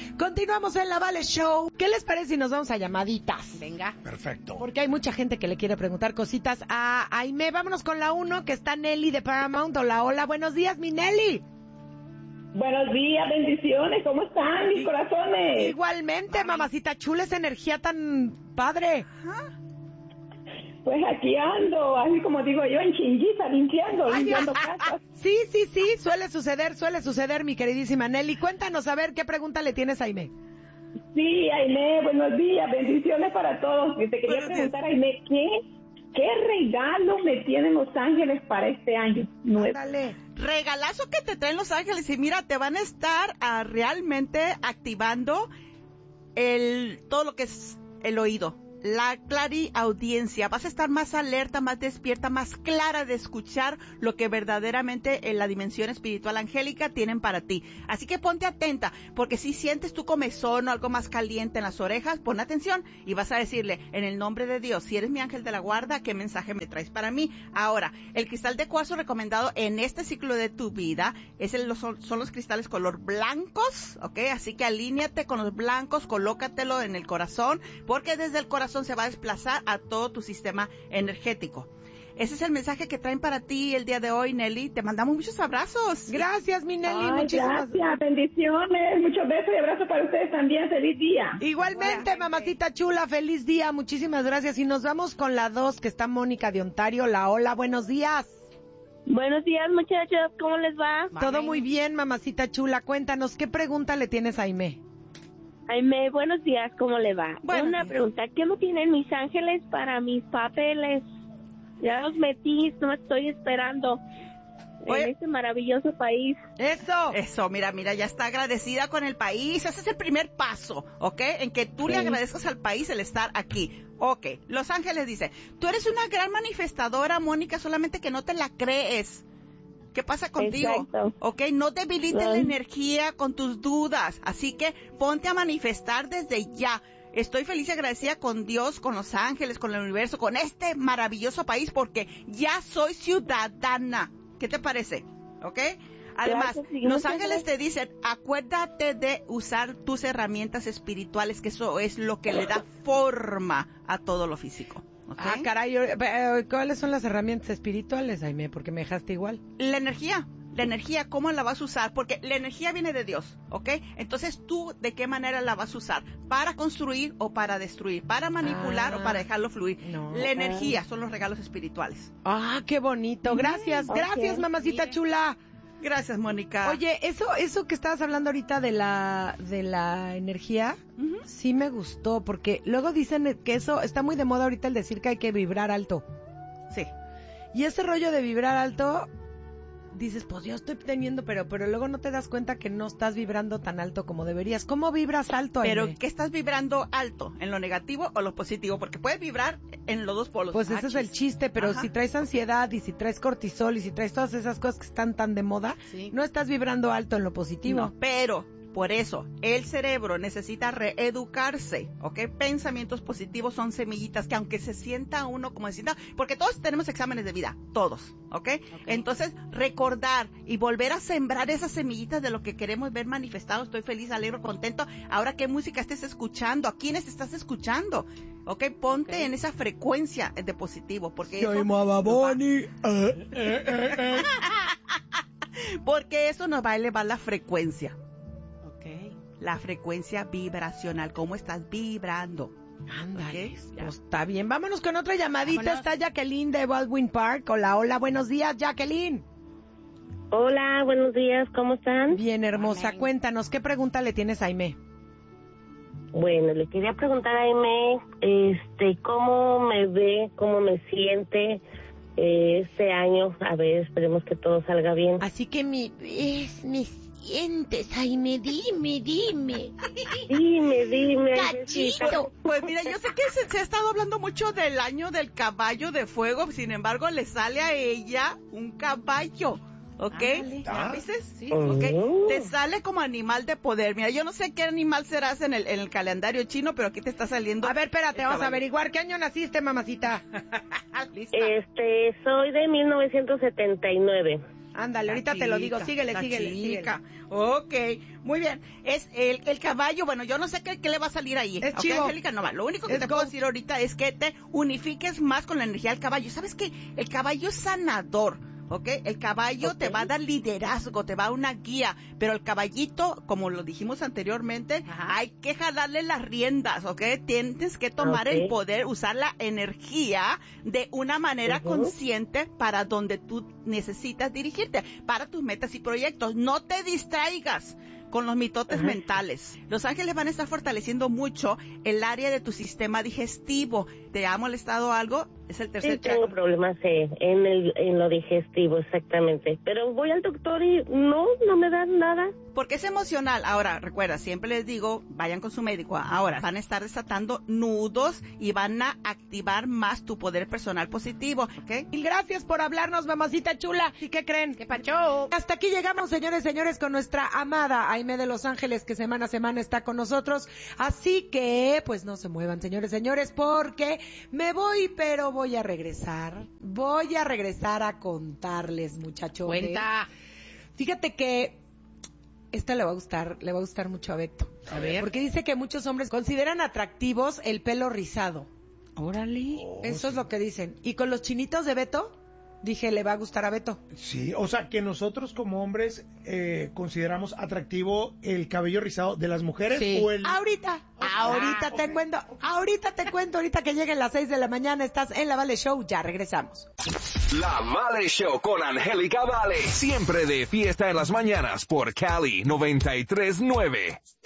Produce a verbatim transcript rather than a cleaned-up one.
Continuamos en la Vale Show. ¿Qué les parece si nos vamos a llamaditas? Venga. Perfecto. Porque hay mucha gente que le quiere preguntar cositas a Aimee. Vámonos con la uno, que está Nelly de Paramount. Hola, hola, buenos días, mi Nelly. Buenos días, bendiciones, ¿cómo están mis corazones? Igualmente, mamacita chula, esa energía tan padre. Ajá. Pues aquí ando, así como digo yo, en chinguita, limpiando, Ay, limpiando casas. Sí, sí, sí, suele suceder, suele suceder, mi queridísima Nelly. Cuéntanos, a ver, ¿qué pregunta le tienes a Aimee? Sí, Aimee, buenos días, bendiciones para todos. Te quería Buenos preguntar, Aimee, ¿qué, ¿qué regalo me tienen Los Ángeles para este año nuevo? Dale. Regalazo que te traen Los Ángeles. Y mira, te van a estar uh, realmente activando el todo lo que es el oído. La clariaudiencia, vas a estar más alerta, más despierta, más clara de escuchar lo que verdaderamente en la dimensión espiritual angélica tienen para ti. Así que ponte atenta, porque si sientes tu comezón o algo más caliente en las orejas, pon atención y vas a decirle, en el nombre de Dios, si eres mi ángel de la guarda, ¿qué mensaje me traes para mí? Ahora, el cristal de cuarzo recomendado en este ciclo de tu vida es el, son, son los cristales color blancos, ¿ok? Así que alíñate con los blancos, colócatelo en el corazón, porque desde el corazón se va a desplazar a todo tu sistema energético. Ese es el mensaje que traen para ti el día de hoy, Nelly. Te mandamos muchos abrazos. Gracias, mi Nelly. Ay, muchísimas gracias, bendiciones, muchos besos y abrazos para ustedes también, feliz día. Igualmente, mamacita chula, feliz día. Muchísimas gracias. Y nos vamos con la dos, que está Mónica de Ontario. La hola, buenos días. Buenos días, muchachos, ¿cómo les va? Todo muy bien, mamacita chula. Cuéntanos, ¿qué pregunta le tienes a Aimee? Aimee, buenos días, ¿cómo le va? Buenos Una días. pregunta, ¿qué me tienen mis ángeles para mis papeles? Ya los metí, no estoy esperando Oye. en este maravilloso país. Eso. Eso, mira, mira, ya está agradecida con el país. Ese es el primer paso, ¿ok? En que tú le Sí. agradezcas al país el estar aquí. Ok, Los Ángeles dice, tú eres una gran manifestadora, Mónica, solamente que no te la crees. ¿Qué pasa contigo? Exacto. Ok, no debilites No. la energía con tus dudas. Así que ponte a manifestar desde ya. Estoy feliz y agradecida con Dios, con los ángeles, con el universo, con este maravilloso país, porque ya soy ciudadana. ¿Qué te parece? ¿Ok? Además, Gracias, sí, los muchas ángeles gracias. te dicen, acuérdate de usar tus herramientas espirituales, que eso es lo que le da forma a todo lo físico. ¿Ok? Ah, caray, eh, eh, ¿cuáles son las herramientas espirituales, Aimee? Porque me dejaste igual. La energía, la energía, ¿cómo la vas a usar? Porque la energía viene de Dios, ¿ok? Entonces, ¿tú de qué manera la vas a usar? ¿Para construir o para destruir? ¿Para manipular Ah, o para dejarlo fluir? no. La energía son los regalos espirituales. Ah, qué bonito. Gracias, ok, gracias, mamacita bien. chula. Gracias, Mónica. Oye, eso, eso que estabas hablando ahorita de la, de la energía, Ujú. sí me gustó, porque luego dicen que eso está muy de moda ahorita, el decir que hay que vibrar alto. Sí. Y ese rollo de vibrar alto, dices, pues yo estoy teniendo, pero, pero luego no te das cuenta que no estás vibrando tan alto como deberías. ¿Cómo vibras alto, Pero, Aimee? ¿qué estás vibrando alto? ¿En lo negativo o lo positivo? Porque puedes vibrar en los dos polos. Pues ese es el Achis. chiste, pero Ajá. si traes ansiedad y si traes cortisol y si traes todas esas cosas que están tan de moda, Sí. no estás vibrando alto en lo positivo. No, pero por eso el cerebro necesita reeducarse, ¿ok? Pensamientos positivos son semillitas que aunque se sienta uno como se sienta, porque todos tenemos exámenes de vida, todos, ¿ok? Entonces, recordar y volver a sembrar esas semillitas de lo que queremos ver manifestado. Estoy feliz, alegre, contento. Ahora, ¿qué música estés escuchando? ¿A quiénes estás escuchando? ¿Ok? Ponte Ok. en esa frecuencia de positivo, porque Soy eso Mama nos va- Bunny. Eh, eh, eh, eh. porque eso nos va a elevar la frecuencia. Ok. La frecuencia vibracional, cómo estás vibrando. Ándale, Ok, ya. pues está bien. Vámonos con otra llamadita. Vámonos. Está Jacqueline de Baldwin Park. Hola, hola, buenos días, Jacqueline. Hola, buenos días, ¿cómo están? Bien, hermosa. Amén. Cuéntanos, ¿qué pregunta le tienes a Aimee? Bueno, le quería preguntar a Aimee, este, ¿cómo me ve, cómo me siente eh, este año? A ver, esperemos que todo salga bien. Así que mi... Es, me sientes, Aimee, dime, dime. Dime, dime. Ayesita. Cachito. Pues mira, yo sé que se, se ha estado hablando mucho del año del caballo de fuego, sin embargo le sale a ella un caballo, ¿ok? Ándale. ¿Ya viste? Sí, Oh. ¿ok? Te sale como animal de poder. Mira, yo no sé qué animal serás en el, en el calendario chino, pero aquí te está saliendo. A ver, espérate, el vamos a caballo. averiguar. ¿Qué año naciste, mamacita? Lista. Este, soy de mil novecientos setenta y nueve. Ándale, ahorita chica, te lo digo, síguele, la síguele, chica. Ok, muy bien. Es el, el caballo, bueno, yo no sé qué, qué le va a salir ahí. Es Ok, chivo. Angélica, no va. Lo único que Es te go. puedo decir ahorita es que te unifiques más con la energía del caballo. ¿Sabes qué? El caballo es sanador. ¿Ok? El caballo Ok. te va a dar liderazgo, te va a dar una guía, pero el caballito, como lo dijimos anteriormente, Ajá. hay que jalarle las riendas, ¿ok? Tienes que tomar Ok. el poder, usar la energía de una manera Ujú. consciente para donde tú necesitas dirigirte, para tus metas y proyectos. No te distraigas con los mitotes Ajá. mentales. Los ángeles van a estar fortaleciendo mucho el área de tu sistema digestivo. ¿Te ha molestado algo? Es el tercer Sí, tengo chakra. problemas eh, en, el, en lo digestivo, exactamente. Pero voy al doctor y no, no me dan nada. Porque es emocional. Ahora, recuerda, siempre les digo, vayan con su médico. Ahora, van a estar desatando nudos y van a activar más tu poder personal positivo, ¿ok? Mil gracias por hablarnos, mamacita chula. ¿Y qué creen? ¿Qué pacho? Hasta aquí llegamos, señores, señores, con nuestra amada Aimee de Los Ángeles, que semana a semana está con nosotros. Así que, pues no se muevan, señores, señores, porque me voy, pero voy a regresar. Voy a regresar a contarles, muchachos. Cuenta. Fíjate que esta le va a gustar, le va a gustar mucho a Beto. A ver. Porque dice que muchos hombres consideran atractivos el pelo rizado. Órale. Eso es lo que dicen. Y con los chinitos de Beto, dije, le va a gustar a Beto. Sí, o sea que nosotros como hombres eh, consideramos atractivo el cabello rizado de las mujeres Sí. o el... Ahorita, ahorita Ah, te ok. cuento, ahorita te cuento, ahorita que lleguen las seis de la mañana, estás en la Vale Show, ya regresamos. La Vale Show con Angélica Vale. Siempre de fiesta en las mañanas por Cali noventa y tres nueve.